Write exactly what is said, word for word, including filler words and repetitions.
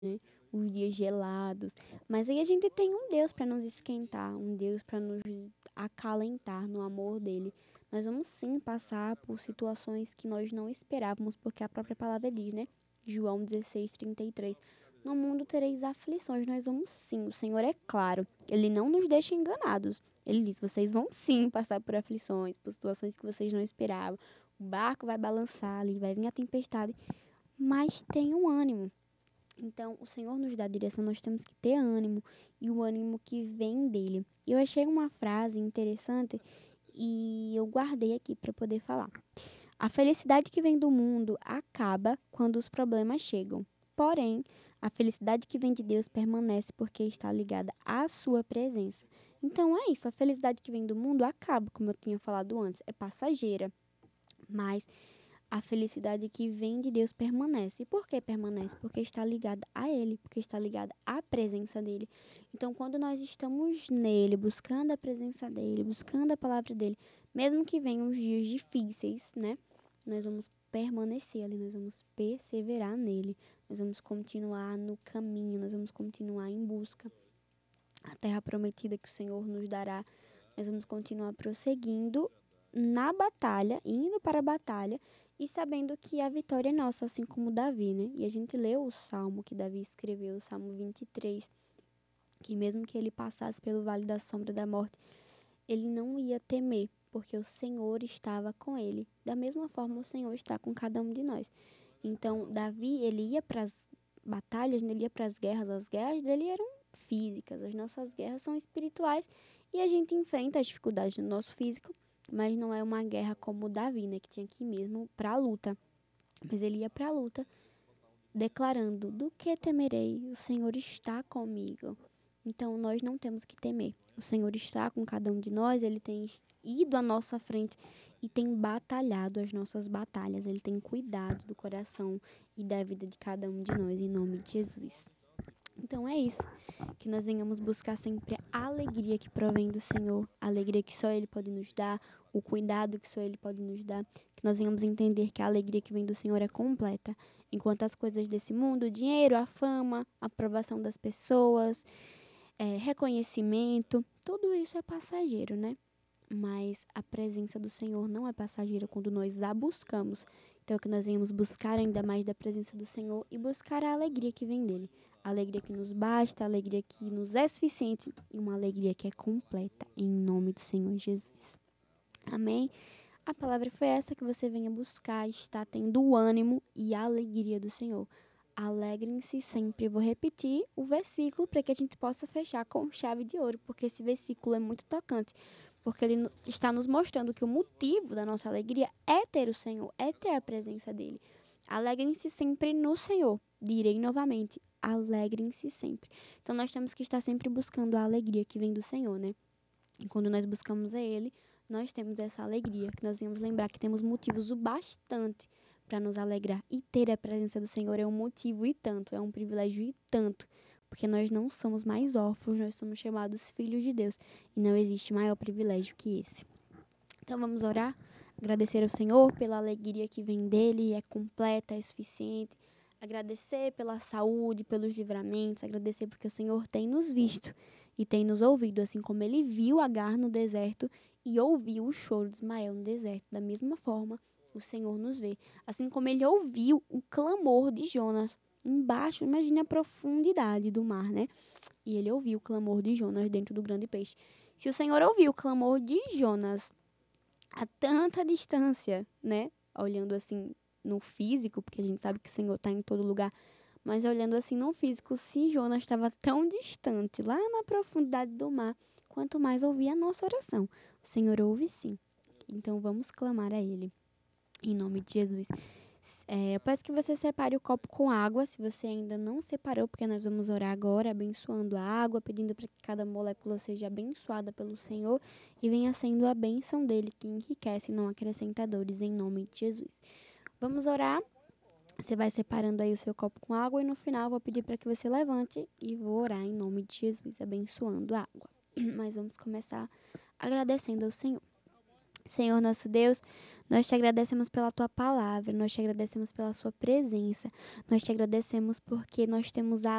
né? Os dias gelados. Mas aí a gente tem um Deus para nos esquentar, um Deus para nos acalentar no amor dele. Nós vamos sim passar por situações que nós não esperávamos, porque a própria palavra diz, né? João dezesseis, trinta e três. No mundo tereis aflições, nós vamos sim. O Senhor é claro, ele não nos deixa enganados. Ele diz: vocês vão sim passar por aflições, por situações que vocês não esperavam. O barco vai balançar ali, vai vir a tempestade, mas tenham ânimo. Então, o Senhor nos dá direção, nós temos que ter ânimo, e o ânimo que vem dele. Eu achei uma frase interessante e eu guardei aqui para poder falar. A felicidade que vem do mundo acaba quando os problemas chegam. Porém, a felicidade que vem de Deus permanece porque está ligada à sua presença. Então é isso, a felicidade que vem do mundo acaba, como eu tinha falado antes, é passageira. Mas a felicidade que vem de Deus permanece. E por que permanece? Porque está ligada a Ele, porque está ligada à presença dEle. Então, quando nós estamos nele, buscando a presença dEle, buscando a palavra dEle, mesmo que venham os dias difíceis, né? Nós vamos permanecer ali, nós vamos perseverar nele, nós vamos continuar no caminho, nós vamos continuar em busca. A terra prometida que o Senhor nos dará, nós vamos continuar prosseguindo na batalha, indo para a batalha e sabendo que a vitória é nossa, assim como Davi, né? E a gente leu o salmo que Davi escreveu, o salmo vinte e três, que mesmo que ele passasse pelo vale da sombra da morte, ele não ia temer, porque o Senhor estava com ele. Da mesma forma, o Senhor está com cada um de nós. Então, Davi, ele ia para as batalhas, ele ia para as guerras, as guerras dele eram físicas, as nossas guerras são espirituais e a gente enfrenta as dificuldades no nosso físico, mas não é uma guerra como o Davi, né, que tinha que ir mesmo para a luta. Mas ele ia para a luta declarando: do que temerei? O Senhor está comigo. Então nós não temos que temer. O Senhor está com cada um de nós, ele tem ido à nossa frente e tem batalhado as nossas batalhas. Ele tem cuidado do coração e da vida de cada um de nós, em nome de Jesus. Então é isso, que nós venhamos buscar sempre a alegria que provém do Senhor, a alegria que só Ele pode nos dar, o cuidado que só Ele pode nos dar, que nós venhamos entender que a alegria que vem do Senhor é completa, enquanto as coisas desse mundo, o dinheiro, a fama, a aprovação das pessoas, é, reconhecimento, tudo isso é passageiro, né? Mas a presença do Senhor não é passageira quando nós a buscamos. Então, que nós venhamos buscar ainda mais da presença do Senhor e buscar a alegria que vem dele. A alegria que nos basta, a alegria que nos é suficiente e uma alegria que é completa, em nome do Senhor Jesus. Amém? A palavra foi essa, que você venha buscar, está tendo o ânimo e a alegria do Senhor. Alegrem-se sempre. Eu vou repetir o versículo para que a gente possa fechar com chave de ouro, porque esse versículo é muito tocante, porque ele está nos mostrando que o motivo da nossa alegria é ter o Senhor, é ter a presença dele. Alegrem-se sempre no Senhor. Direi novamente, alegrem-se sempre. Então nós temos que estar sempre buscando a alegria que vem do Senhor, né? E quando nós buscamos a Ele, nós temos essa alegria, que nós vamos lembrar que temos motivos o bastante para nos alegrar. E ter a presença do Senhor é um motivo e tanto, é um privilégio e tanto, porque nós não somos mais órfãos, nós somos chamados filhos de Deus. E não existe maior privilégio que esse. Então vamos orar, agradecer ao Senhor pela alegria que vem dele, é completa, é suficiente. Agradecer pela saúde, pelos livramentos, agradecer porque o Senhor tem nos visto e tem nos ouvido, assim como ele viu Agar no deserto e ouviu o choro de Ismael no deserto. Da mesma forma, o Senhor nos vê. Assim como ele ouviu o clamor de Jonas embaixo, imagine a profundidade do mar, né? E ele ouviu o clamor de Jonas dentro do grande peixe. Se o Senhor ouviu o clamor de Jonas a tanta distância, né? Olhando assim no físico, porque a gente sabe que o Senhor está em todo lugar, mas olhando assim no físico, se Jonas estava tão distante, lá na profundidade do mar, quanto mais ouvir a nossa oração. O Senhor ouve sim. Então vamos clamar a Ele. Em nome de Jesus. É, eu peço que você separe o copo com água, se você ainda não separou, porque nós vamos orar agora, abençoando a água, pedindo para que cada molécula seja abençoada pelo Senhor e venha sendo a bênção dele, que enriquece e não acrescenta dores, em nome de Jesus. Vamos orar. Você vai separando aí o seu copo com água e no final eu vou pedir para que você levante e vou orar em nome de Jesus, abençoando a água. Mas vamos começar agradecendo ao Senhor. Senhor nosso Deus, nós te agradecemos pela tua palavra, nós te agradecemos pela sua presença, nós te agradecemos porque nós temos a